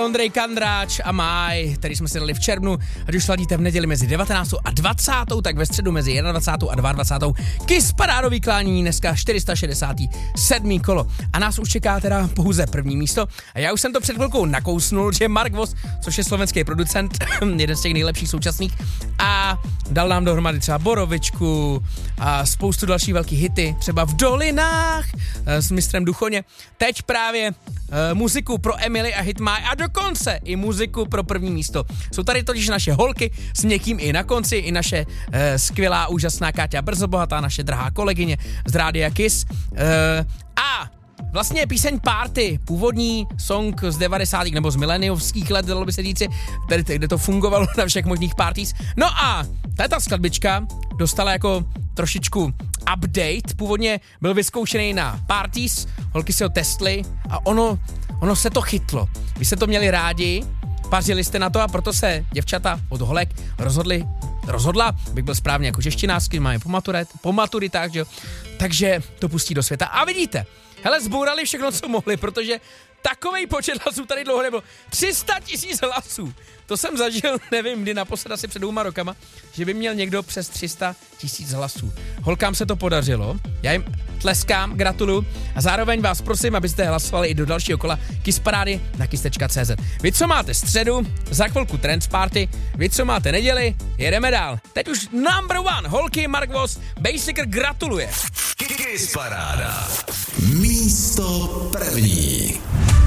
Ondrej Kandráč a Máj, který jsme si dali v červnu. Ať už ladíte v neděli mezi 19. a 20. tak ve středu mezi 21. a 22. Kiss parádový klánění, dneska 467. kolo. A nás už čeká teda pouze první místo. A já už jsem to před chvilkou nakousnul, že Mark Voss, což je slovenský producent, jeden z těch nejlepších současných, a dal nám dohromady třeba Borovičku a spoustu dalších velkých hity, třeba v Dolinách s mistrem Duchoně. Teď právě muziku pro Emily a hit Máj a dokonce i muziku pro první místo. Jsou tady totiž naše holky s někým i na konci, i naše skvělá, úžasná Káťa Brzobohatá, naše drahá kolegyně z Rádia Kiss. A vlastně píseň Party, původní song z 90. nebo z mileniovských let, dalo by se říci, kde to fungovalo na všech možných parties. No a tato skladbička dostala jako trošičku update, původně byl vyzkoušený na parties, holky si ho testly a ono se to chytlo. Vy jste to měli rádi, pařili jste na to a proto se děvčata od holek rozhodla, bych byl správně jako češtinářsky, máme po maturitách, že jo? Takže to pustí do světa. A vidíte, hele, zbourali všechno, co mohli, protože takovej počet hlasů tady dlouho nebyl. 300 000 hlasů. To jsem zažil, nevím, kdy naposled, asi před 2 rokama, že by měl někdo přes 300 000 hlasů. Holkám se to podařilo, já jim tleskám, gratuluju a zároveň vás prosím, abyste hlasovali i do dalšího kola Kiss Parády na kiss.cz. Vy, co máte středu, za chvilku Trends Party, vy, co máte neděli, jedeme dál. Teď už number one, holky, Mark Voss, Basicer gratuluje. Kiss Paráda. Místo první.